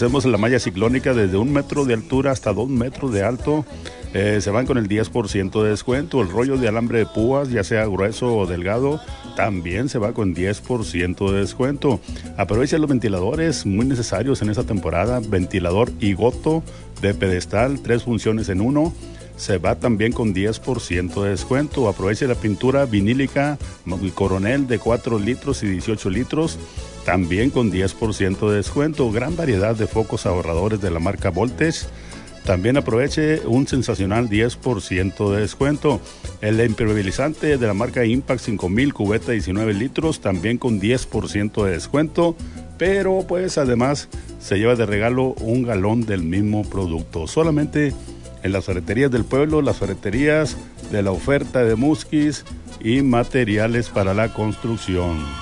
ofrecemos la malla ciclónica desde 1 metro de altura hasta 2 metros de alto. Se van con el 10% de descuento. El rollo de alambre de púas, ya sea grueso o delgado, también se va con 10% de descuento. Aprovecha los ventiladores muy necesarios en esta temporada. Ventilador Igoto de pedestal, 3 funciones en uno. Se va también con 10% de descuento. Aproveche la pintura vinílica Coronel de 4 litros y 18 litros. También con 10% de descuento. Gran variedad de focos ahorradores de la marca Voltage. También aproveche un sensacional 10% de descuento. El impermeabilizante de la marca Impact 5000, cubeta 19 litros, también con 10% de descuento. Pero pues además se lleva de regalo un galón del mismo producto. Solamente en las ferreterías del pueblo, las ferreterías de la oferta de Musquis y materiales para la construcción.